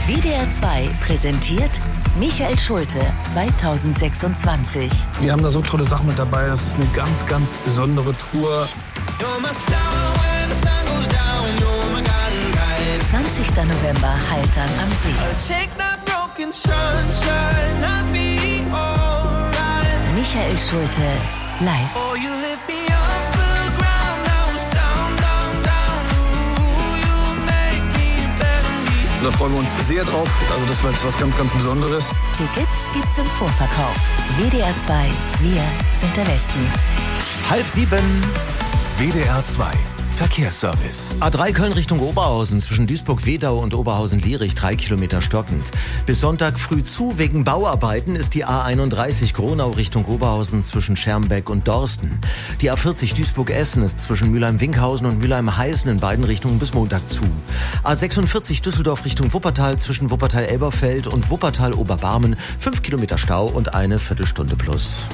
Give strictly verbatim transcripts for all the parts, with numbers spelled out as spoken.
W D R zwei präsentiert Michael Schulte zweitausendsechsundzwanzig. Wir haben da so tolle Sachen mit dabei. Das ist eine ganz, ganz besondere Tour. zwanzigster November, Haltern am See. Michael Schulte live. Da freuen wir uns sehr drauf. Also das war jetzt was ganz, ganz Besonderes. Tickets gibt's im Vorverkauf. W D R zwei, wir sind der Westen. Halb sieben. W D R zwei Verkehrsservice. A drei Köln Richtung Oberhausen zwischen Duisburg-Wedau und Oberhausen-Lierich drei Kilometer stockend. Bis Sonntag früh zu. Wegen Bauarbeiten ist die A einunddreißig Gronau Richtung Oberhausen zwischen Schermbeck und Dorsten. Die A vierzig Duisburg-Essen ist zwischen Mülheim-Winkhausen und Mülheim-Heißen in beiden Richtungen bis Montag zu. A sechsundvierzig Düsseldorf Richtung Wuppertal zwischen Wuppertal-Elberfeld und Wuppertal-Oberbarmen fünf Kilometer Stau und eine Viertelstunde plus.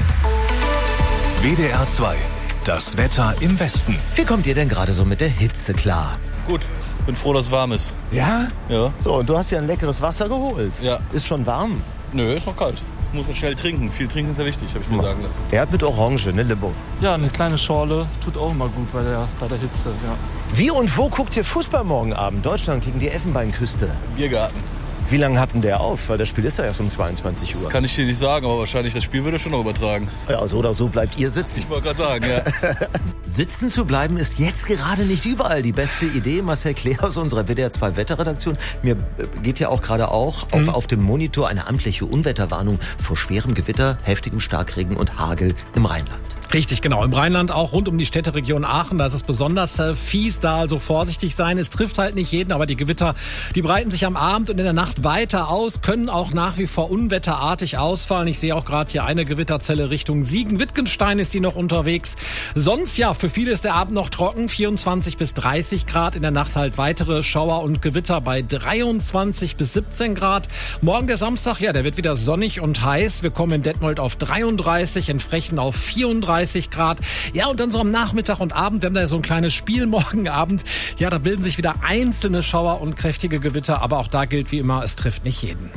W D R zwei. Das Wetter im Westen. Wie kommt ihr denn gerade so mit der Hitze klar? Gut, bin froh, dass es warm ist. Ja? Ja. So, und du hast ja ein leckeres Wasser geholt. Ja. Ist schon warm? Nö, ist noch kalt. Muss man schnell trinken. Viel trinken ist ja wichtig, habe ich mir sagen lassen. Er hat mit Orange, ne Limo? Ja, eine kleine Schorle tut auch immer gut bei der, bei der Hitze, ja. Wie und wo guckt ihr Fußball morgen Abend? Deutschland gegen die Elfenbeinküste. Biergarten. Wie lange hat denn der auf? Weil das Spiel ist ja erst um zweiundzwanzig Uhr. Das kann ich dir nicht sagen, aber wahrscheinlich das Spiel würde schon noch übertragen. Ja, so oder so bleibt ihr sitzen. Ich wollte gerade sagen, ja. Sitzen zu bleiben ist jetzt gerade nicht überall die beste Idee. Marcel Klee aus unserer W D R zwei Wetterredaktion. Mir geht ja auch gerade auch auf, mhm. auf dem Monitor eine amtliche Unwetterwarnung vor schwerem Gewitter, heftigem Starkregen und Hagel im Rheinland. Richtig, genau. Im Rheinland auch rund um die Städteregion Aachen. Da ist es besonders äh, fies, da also vorsichtig sein. Es trifft halt nicht jeden, aber die Gewitter, die breiten sich am Abend und in der Nacht weiter aus, können auch nach wie vor unwetterartig ausfallen. Ich sehe auch gerade hier eine Gewitterzelle Richtung Siegen-Wittgenstein ist die noch unterwegs. Sonst, ja, für viele ist der Abend noch trocken. vierundzwanzig bis dreißig Grad. In der Nacht halt weitere Schauer und Gewitter bei dreiundzwanzig bis siebzehn Grad. Morgen der Samstag, ja, der wird wieder sonnig und heiß. Wir kommen in Detmold auf dreiunddreißig, in Frechen auf vierunddreißig Grad. Ja, und dann so am Nachmittag und Abend, wir haben da so ein kleines Spiel morgen Abend. Ja, da bilden sich wieder einzelne Schauer und kräftige Gewitter, aber auch da gilt wie immer, es trifft nicht jeden.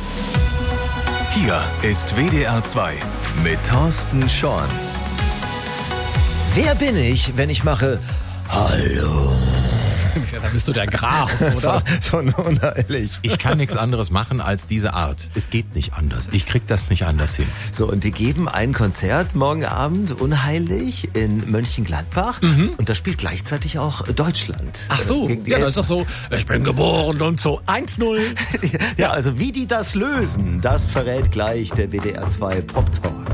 Hier ist W D R zwei mit Thorsten Schorn. Wer bin ich, wenn ich mache Hallo? Ja, da bist du der Graf, oder? Von unehrlich. Ich kann nichts anderes machen als diese Art. Es geht nicht anders. Ich krieg das nicht anders hin. So, und die geben ein Konzert morgen Abend, unheilig, in Mönchengladbach. Mhm. Und da spielt gleichzeitig auch Deutschland. Ach so, ja, das ist doch so, ich bin geboren und so eins null. Ja, also wie die das lösen, das verrät gleich der W D R zwei Pop Talk.